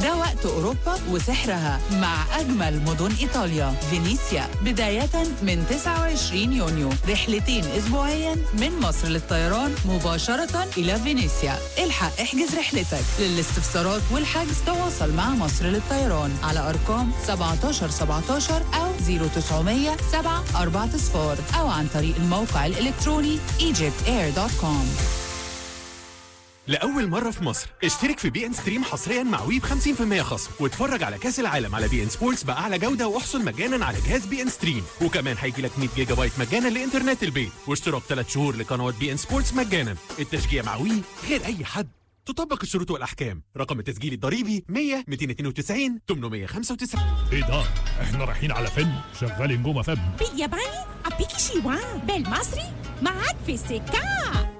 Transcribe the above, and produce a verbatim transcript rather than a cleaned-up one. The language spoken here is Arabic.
ده وقت أوروبا وسحرها مع أجمل مدن إيطاليا. فينيسيا بداية من تسعة وعشرين يونيو، رحلتين أسبوعيا من مصر للطيران مباشرة إلى فينيسيا. الحق احجز رحلتك. للاستفسارات والحجز تواصل مع مصر للطيران على أرقام سبعتاشر سبعتاشر أو صفر تسعمية سبعة أربعة صفار أو عن طريق الموقع الإلكتروني ايجيبت اير دوت كوم. لأول مرة في مصر اشترك في بي ان ستريم حصريا مع وي ب خمسين بالمية خصم، واتفرج على كأس العالم على بي ان سبورتس بأعلى جودة، واحصل مجانا على جهاز بي ان ستريم. وكمان هيجي لك مية جيجا بايت مجانا لإنترنت البيت، واشتراك ثلاث شهور لقنوات بي ان سبورتس مجانا. التشجيع مع وي غير أي حد. تطبق الشروط والأحكام. رقم التسجيل الضريبي مية ميتين واتنين وتسعين تمنمية وخمسة وتسعين. ايه ده؟ احنا رايحين على فيلم شغال نجوم فم بالياباني أبيكي شيوان، بالمصري معاك في السكة.